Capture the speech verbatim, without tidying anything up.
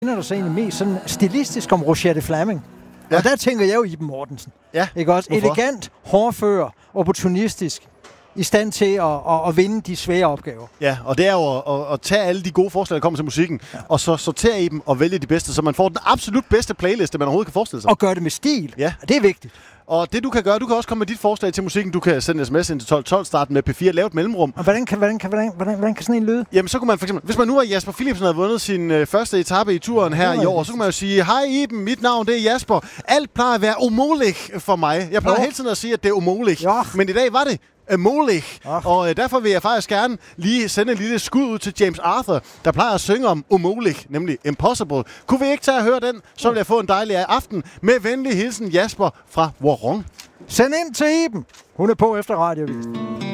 minder du så egentlig mest sådan stilistisk om Rochette Fleming. Ja. Og der tænker jeg jo Iben Mortensen. Ja. Ikke også? Hvorfor? Elegant, hårdfør, opportunistisk, i stand til at, at, at vinde de svære opgaver. Ja, og det er jo at, at, at tage alle de gode forslag, der kommer til musikken, ja. og så sortere i dem og vælge de bedste, så man får den absolut bedste playliste, man overhovedet kan forestille sig. Og gøre det med stil. Ja. Det er vigtigt. Og det du kan gøre, du kan også komme med dit forslag til musikken. Du kan sende sms ind til tolv tolv, starte med P fire, lave et mellemrum. Og hvordan kan, hvordan, kan, hvordan, hvordan, hvordan kan sådan en lyde? Jamen så kunne man for eksempel, hvis man nu var Jasper Philipsen havde vundet sin øh, første etape i turen her i år, så kunne man jo sige, hej Iben, mit navn det er Jasper. Alt plejer at være umuligt for mig. Jeg plejer jo. hele tiden at sige, at det er umuligt. Jo. Men i dag var det umuligt. Og øh, derfor vil jeg faktisk gerne lige sende en lille skud ud til James Arthur, der plejer at synge om umuligt, nemlig impossible. Kunne vi ikke tage og høre den, så vil jeg få en dejlig aften. Med venlig hilsen Jasper fra Warong. Send ind til Iben. Hun er på efter radioavisen.